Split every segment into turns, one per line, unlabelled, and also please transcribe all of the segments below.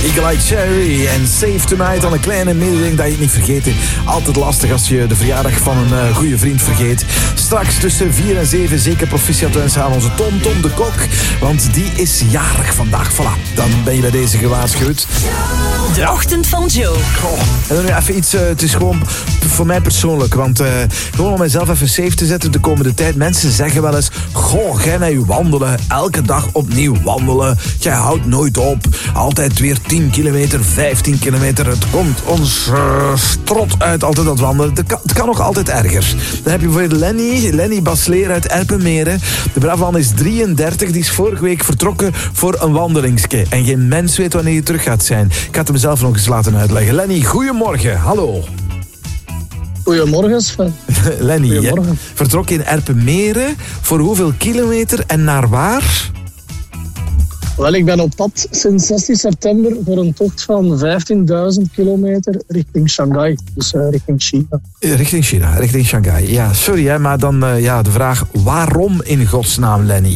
Eagle Eye Cherry en Save Tonight. Al een kleine mededeling dat je het niet vergeet. Altijd lastig als je de verjaardag van een goede vriend vergeet. Straks tussen 4 en 7 zeker proficiat wensen aan onze Tom de Kok. Want die is jarig vandaag. Voilà, dan ben je bij deze gewaarschuwd.
De ochtend van Joe.
En dan nu even iets, het is gewoon voor mij persoonlijk. Want gewoon om mijzelf even safe te zetten de komende tijd. Mensen zeggen wel eens, goh, jij met je wandelen. Elke dag opnieuw wandelen. Jij houdt nooit op. Altijd weer 10 kilometer, 15 kilometer. Het komt ons strot uit altijd dat wandelen. Het kan nog altijd erger. Dan heb je bijvoorbeeld Lenny Basleer uit Erpenmeren. De Bravan is 33. Die is vorige week vertrokken voor een wandelingsje. En geen mens weet wanneer je terug gaat zijn. Ik had hem zelf nog eens laten uitleggen. Lenny, goedemorgen. Hallo.
Goedemorgen, Sven.
Lenny, vertrok in Erpenmeren. Voor hoeveel kilometer en naar waar?
Wel, ik ben op pad sinds 16 september voor een tocht van 15.000 kilometer richting Shanghai. Dus richting China.
Richting China, richting Shanghai. Ja, sorry, hè, maar dan de vraag, waarom in godsnaam, Lenny?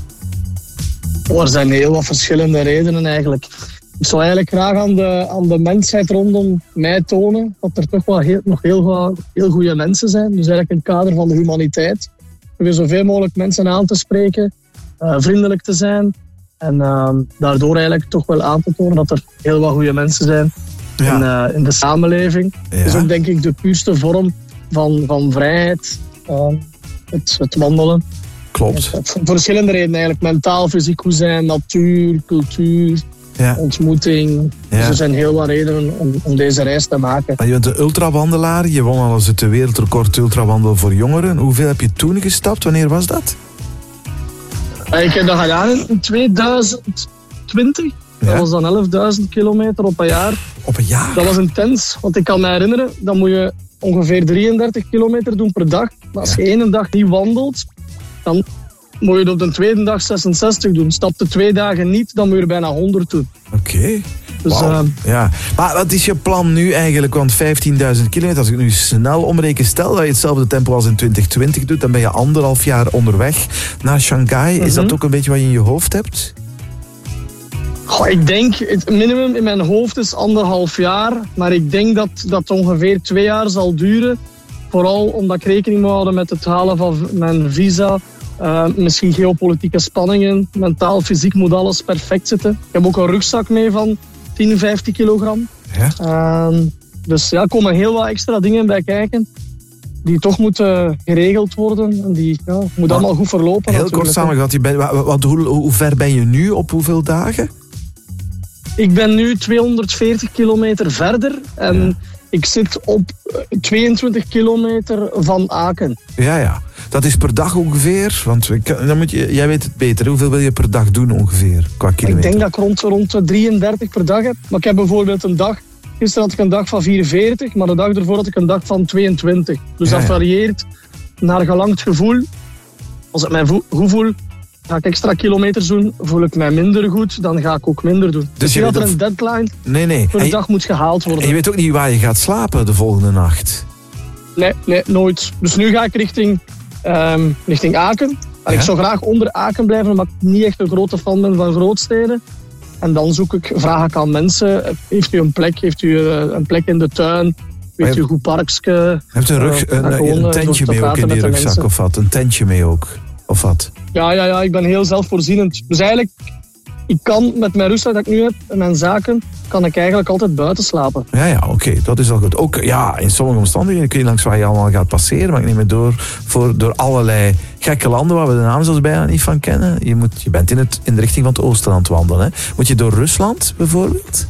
Er zijn heel wat verschillende redenen eigenlijk. Ik zou eigenlijk graag aan de mensheid rondom mij tonen dat er toch wel nog heel goede mensen zijn. Dus eigenlijk in het kader van de humaniteit. Weer zoveel mogelijk mensen aan te spreken, vriendelijk te zijn. En daardoor eigenlijk toch wel aan te tonen dat er heel wat goede mensen zijn in de samenleving. Ja. Dat is ook denk ik de puurste vorm van vrijheid, het wandelen.
Klopt.
Voor verschillende redenen eigenlijk. Mentaal, fysiek goed zijn, natuur, cultuur, ontmoeting. Ja. Dus er zijn heel wat redenen om deze reis te maken.
Je bent een ultrawandelaar. Je won al eens het wereldrecord ultrawandelen voor jongeren. Hoeveel heb je toen gestapt? Wanneer was dat?
Ik heb dat gedaan in 2020. Dat was dan 11.000 kilometer op een jaar.
Op een jaar?
Dat was intens, want ik kan me herinneren, dan moet je ongeveer 33 kilometer doen per dag. Maar als je ene dag niet wandelt, dan moet je het op de tweede dag 66 doen. Stap de 2 dagen niet, dan moet je er bijna 100 doen.
Oké.
Dus,
ja. Maar wat is je plan nu eigenlijk? Want 15.000 kilometer, als ik nu snel omreken, stel dat je hetzelfde tempo als in 2020 doet, dan ben je 1,5 jaar onderweg naar Shanghai. Is dat ook een beetje wat je in je hoofd hebt?
Ik denk, het minimum in mijn hoofd is 1,5 jaar. Maar ik denk dat dat ongeveer 2 jaar zal duren. Vooral omdat ik rekening moet houden met het halen van mijn visa. Misschien geopolitieke spanningen. Mentaal, fysiek moet alles perfect zitten. Ik heb ook een rugzak mee van 10, 15 kilogram. Ja. Dus er komen heel wat extra dingen bij kijken. Die toch moeten geregeld worden. En die moet allemaal goed verlopen.
Heel kort samengevat, hoe ver ben je nu op hoeveel dagen?
Ik ben nu 240 kilometer verder. En ik zit op 22 kilometer van Aken.
Ja. Dat is per dag ongeveer? Want jij weet het beter. Hoeveel wil je per dag doen ongeveer qua kilometer?
Ik denk dat ik rond 33 per dag heb. Maar ik heb bijvoorbeeld een dag... Gisteren had ik een dag van 44, maar de dag ervoor had ik een dag van 22. Dus dat varieert naar gelang het gevoel. Als ik mij goed voel, ga ik extra kilometers doen. Voel ik mij minder goed, dan ga ik ook minder doen. Dus je dat er een deadline per dag moet gehaald worden.
En je weet ook niet waar je gaat slapen de volgende nacht?
Nee, nooit. Dus nu ga ik richting Aken. En ik zou graag onder Aken blijven, omdat ik niet echt een grote fan ben van grootsteden. En dan vraag ik aan mensen, heeft u een plek? Heeft u een plek in de tuin? Weet u een goed parkje?
Heeft u een tentje mee ook in die rugzak of wat? Een tentje mee ook? Of wat?
Ja, ik ben heel zelfvoorzienend. Dus eigenlijk, ik kan met mijn rugzak dat ik nu heb en mijn zaken, kan ik eigenlijk altijd buiten slapen.
Ja, oké, dat is al goed. Ook in sommige omstandigheden kun je langs waar je allemaal gaat passeren, maar ik neem het door allerlei gekke landen waar we de naam zelfs bijna niet van kennen. Je bent in de richting van het oosten aan het wandelen. Hè? Moet je door Rusland bijvoorbeeld?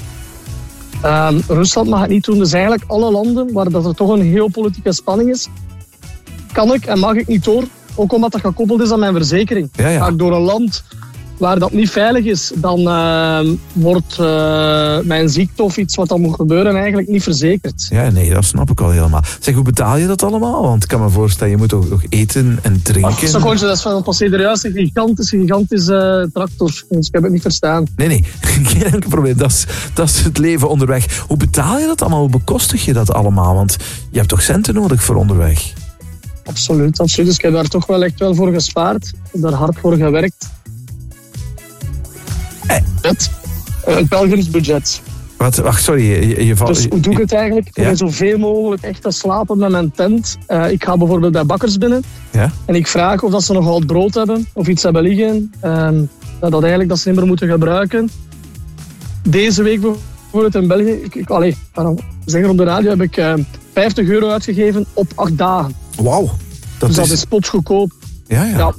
Rusland mag het niet doen. Dus eigenlijk alle landen waar dat er toch een geopolitieke spanning is, kan ik en mag ik niet door. Ook omdat dat gekoppeld is aan mijn verzekering. Ga ik door een land waar dat niet veilig is, dan wordt mijn ziekte of iets wat dan moet gebeuren eigenlijk niet verzekerd.
Ja, nee, dat snap ik al helemaal. Zeg, hoe betaal je dat allemaal? Want ik kan me voorstellen, je moet ook nog eten en drinken.
Dat is van een passeerderjuist een gigantische tractor. Dus ik heb het niet verstaan.
Nee, geen enkel probleem. Dat is het leven onderweg. Hoe betaal je dat allemaal? Hoe bekostig je dat allemaal? Want je hebt toch centen nodig voor onderweg?
Absoluut. Dus ik heb daar toch wel echt wel voor gespaard. Ik heb daar hard voor gewerkt. Een pelgrimsbudget.
Wacht, sorry. Je valt...
Dus hoe doe ik het eigenlijk? Ik probeer zoveel mogelijk echt te slapen met mijn tent. Ik ga bijvoorbeeld bij bakkers binnen.
Ja?
En ik vraag of dat ze nog oud brood hebben. Of iets hebben liggen. Dat ze niet meer moeten gebruiken. Deze week bijvoorbeeld in België. Ik kan zeggen op de radio heb ik €50 uitgegeven op 8 dagen.
Wauw.
Dus dat is spotsgoedkoop.
Ja.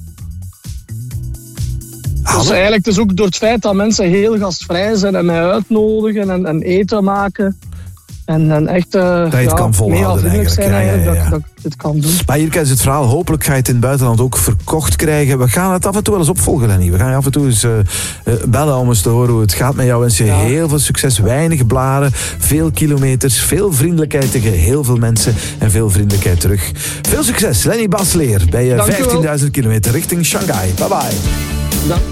Dus eigenlijk het is ook door het feit dat mensen heel gastvrij zijn en mij uitnodigen en eten maken. En echt
dat je het kan volhouden eigenlijk.
Dat ik het kan doen.
Maar hier kent het verhaal. Hopelijk ga je het in het buitenland ook verkocht krijgen. We gaan het af en toe wel eens opvolgen, Lenny. We gaan je af en toe eens bellen om eens te horen hoe het gaat met jou. Wens je heel veel succes, weinig blaren, veel kilometers, veel vriendelijkheid tegen heel veel mensen en veel vriendelijkheid terug. Veel succes, Lenny Basleer, bij 15.000 kilometer richting Shanghai. Bye bye.